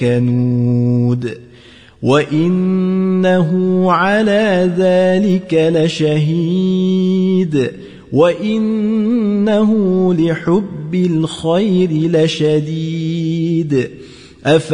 كنود وإنه على ذلك لشهيد وإنه لحب الخير لشديد